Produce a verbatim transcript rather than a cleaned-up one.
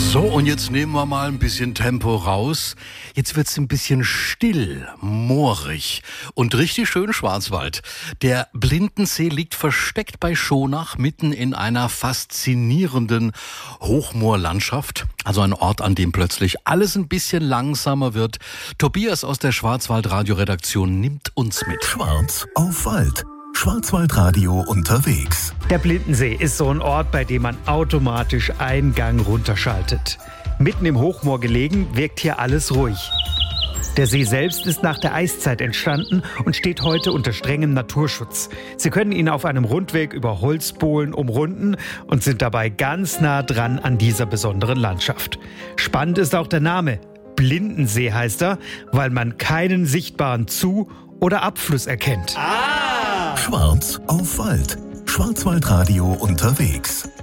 So, und jetzt nehmen wir mal ein bisschen Tempo raus. Jetzt wird's ein bisschen still, moorig und richtig schön Schwarzwald. Der Blindensee liegt versteckt bei Schonach, mitten in einer faszinierenden Hochmoorlandschaft. Also ein Ort, an dem plötzlich alles ein bisschen langsamer wird. Tobias aus der Schwarzwald-Radio-Redaktion nimmt uns mit. Schwarz auf Wald. Schwarzwaldradio unterwegs. Der Blindensee ist so ein Ort, bei dem man automatisch einen Gang runterschaltet. Mitten im Hochmoor gelegen, wirkt hier alles ruhig. Der See selbst ist nach der Eiszeit entstanden und steht heute unter strengem Naturschutz. Sie können ihn auf einem Rundweg über Holzbohlen umrunden und sind dabei ganz nah dran an dieser besonderen Landschaft. Spannend ist auch der Name. Blindensee heißt er, weil man keinen sichtbaren Zu- oder Abfluss erkennt. Schwarz auf Wald. Schwarzwaldradio unterwegs.